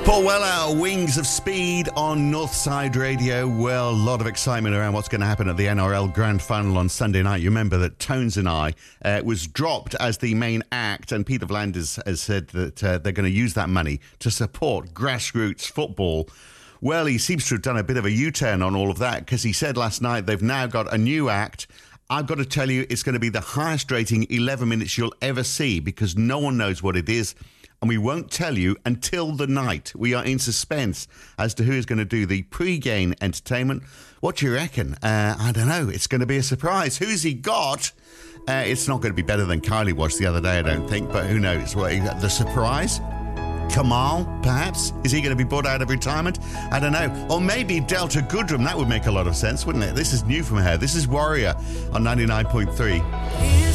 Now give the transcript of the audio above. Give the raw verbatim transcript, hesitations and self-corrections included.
Paul Weller, Wings of Speed on Northside Radio. Well, a lot of excitement around what's going to happen at the N R L Grand Final on Sunday night. You remember that Tones and I uh, was dropped as the main act, and Peter V'landers has said that uh, they're going to use that money to support grassroots football. Well, he seems to have done a bit of a U-turn on all of that, because he said last night they've now got a new act. I've got to tell you, it's going to be the highest rating eleven minutes you'll ever see, because no one knows what it is. And we won't tell you until the night. We are in suspense as to who is going to do the pre-game entertainment. What do you reckon? Uh, I don't know. It's going to be a surprise. Who's he got? Uh, it's not going to be better than Kylie was the other day, I don't think. But who knows? What, the surprise? Kamal, perhaps? Is he going to be brought out of retirement? I don't know. Or maybe Delta Goodrem. That would make a lot of sense, wouldn't it? This is new from her. This is Warrior on ninety-nine point three.